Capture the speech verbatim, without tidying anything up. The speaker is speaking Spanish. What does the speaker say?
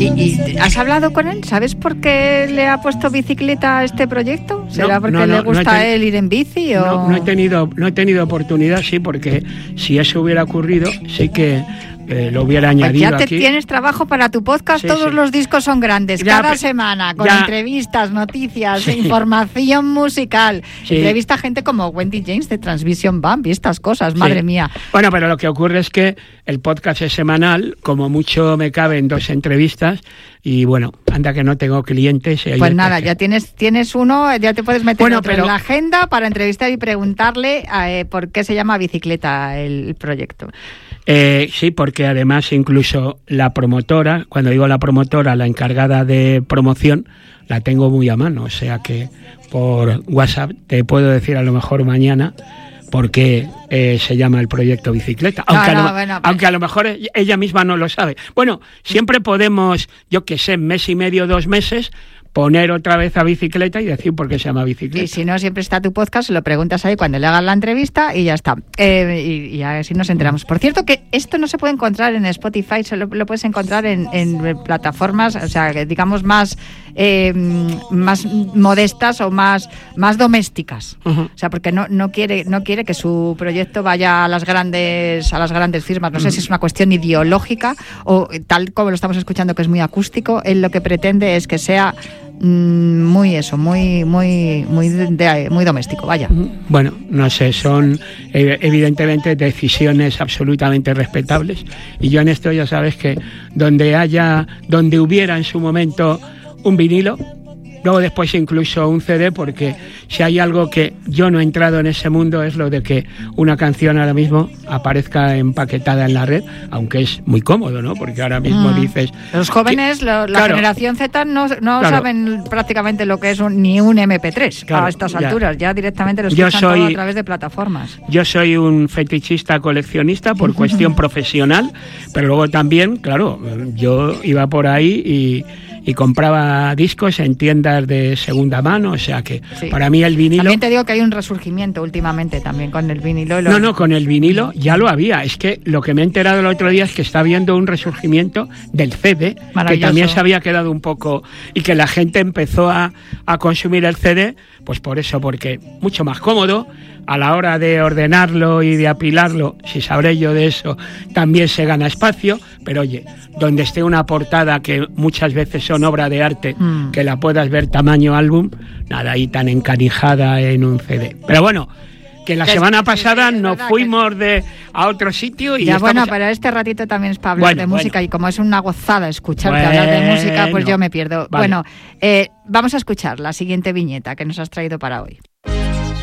¿Y, ¿Y has hablado con él? ¿Sabes por qué le ha puesto bicicleta a este proyecto? ¿Será no, porque no, no, le gusta no ten... a él ir en bici? O... No, no he tenido, no he tenido oportunidad, sí, porque si eso hubiera ocurrido, sí que eh, lo hubiera pues añadido ya te aquí. Tienes trabajo para tu podcast, sí, todos sí. Los discos son grandes, ya, cada semana, con ya. entrevistas, noticias, sí. información musical. Sí. Entrevista a gente como Wendy James de Transvision Bump y estas cosas, madre sí. mía. Bueno, pero lo que ocurre es que el podcast es semanal, como mucho me caben dos entrevistas, y bueno, anda que no tengo clientes. Pues nada, ya tienes tienes uno, ya te puedes meter bueno, otro pero... en la agenda para entrevistar y preguntarle eh, por qué se llama Bicicleta el, el proyecto. Eh, sí, porque además incluso la promotora, cuando digo la promotora, la encargada de promoción, la tengo muy a mano, o sea que por WhatsApp te puedo decir a lo mejor mañana por qué eh, se llama el proyecto Bicicleta, aunque, no, no, a, lo, bueno, pues... aunque a lo mejor ella misma no lo sabe. Bueno, siempre podemos, yo que sé, mes y medio, dos meses, poner otra vez a Bicicleta y decir por qué se llama Bicicleta. Y si no, siempre está tu podcast, se lo preguntas ahí cuando le hagas la entrevista y ya está. Eh, y, y así nos enteramos. Por cierto, que esto no se puede encontrar en Spotify, solo lo puedes encontrar en, en plataformas, o sea, digamos más eh, más modestas o más más domésticas. Uh-huh. O sea, porque no no quiere no quiere que su proyecto vaya a las grandes a las grandes firmas. No uh-huh. sé si es una cuestión ideológica o tal como lo estamos escuchando, que es muy acústico. Él lo que pretende es que sea muy eso, muy muy muy de, muy doméstico, vaya. Bueno, no sé, son evidentemente decisiones absolutamente respetables y yo en esto ya sabes que donde haya, donde hubiera en su momento un vinilo, luego después incluso un C D, porque si hay algo que yo no he entrado en ese mundo es lo de que una canción ahora mismo aparezca empaquetada en la red, aunque es muy cómodo, ¿no? Porque ahora mismo mm. dices... Los jóvenes, que, lo, la claro, generación Z no, no claro, saben prácticamente lo que es un, ni un eme pe tres claro, a estas alturas, ya, ya directamente lo escuchan soy, todo a través de plataformas. Yo soy un fetichista coleccionista por cuestión profesional, pero luego también, claro, yo iba por ahí y... y compraba discos en tiendas de segunda mano, o sea que sí. para mí el vinilo... También te digo que hay un resurgimiento últimamente también con el vinilo. Lo... No, no, con el vinilo ya lo había. Es que lo que me he enterado el otro día es que está habiendo un resurgimiento del ce de, que también se había quedado un poco... y que la gente empezó a, a consumir el ce de, pues por eso, porque mucho más cómodo, a la hora de ordenarlo y de apilarlo, si sabré yo de eso, también se gana espacio, pero oye, donde esté una portada que muchas veces son obra de arte, mm. que la puedas ver tamaño álbum, nada ahí tan encanijada en un ce de. Pero bueno, que la que semana es, pasada sí, nos fuimos que... de a otro sitio y ya estamos... bueno, pero este ratito también es para hablar bueno, de música bueno. Y como es una gozada escucharte bueno, hablar de música, pues yo me pierdo. Vale. Bueno, eh, vamos a escuchar la siguiente viñeta que nos has traído para hoy.